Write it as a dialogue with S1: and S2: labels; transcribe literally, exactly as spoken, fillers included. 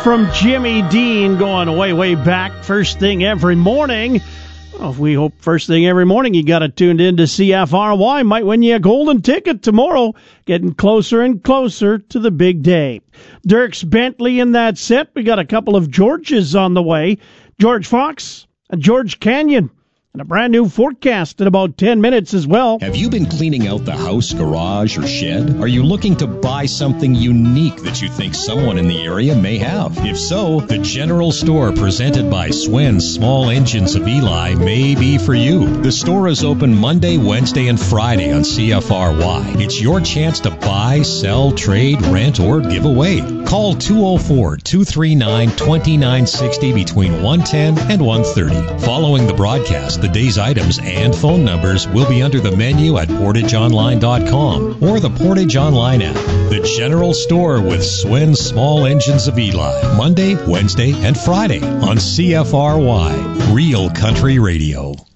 S1: from Jimmy Dean going way, way back. First thing every morning. Well, we hope first thing every morning you got it tuned in to C F R Y. Might win you a golden ticket tomorrow. Getting closer and closer to the big day. Dierks Bentley in that set. We got a couple of Georges on the way. George Fox and George Canyon. And a brand new forecast in about ten minutes as well.
S2: Have you been cleaning out the house, garage, or shed? Are you looking to buy something unique that you think someone in the area may have? If so, the General Store presented by Swen's Small Engines of Eli may be for you. The store is open Monday, Wednesday, and Friday on C F R Y. It's your chance to buy, sell, trade, rent, or give away. Call two oh four, two three nine, two nine six oh between one ten and one thirty. Following the broadcast, the day's items and phone numbers will be under the menu at portage online dot com or the Portage Online app. The General Store with Swen's Small Engines of Eli. Monday, Wednesday, and Friday on C F R Y. Real Country Radio.